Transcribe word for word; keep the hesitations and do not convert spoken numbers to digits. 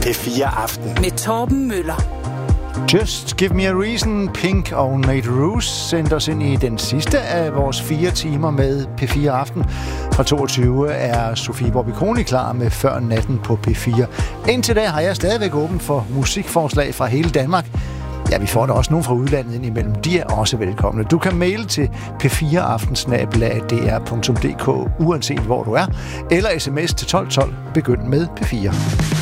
P fire Aften med Torben Møller. Just Give Me a Reason, Pink og Nate Ruess sendte os ind i den sidste af vores fire timer med P fire Aften. Fra toogtyve er Sofie Borbiconi klar med Før Natten på P fire. Indtil da har jeg stadigvæk åben for musikforslag fra hele Danmark. Ja, vi får da også nogen fra udlandet ind imellem. De er også velkomne. Du kan maile til p fire aften snabel-a d r punktum d k, uanset hvor du er, eller sms til tolv tolv. Begynd med P fire.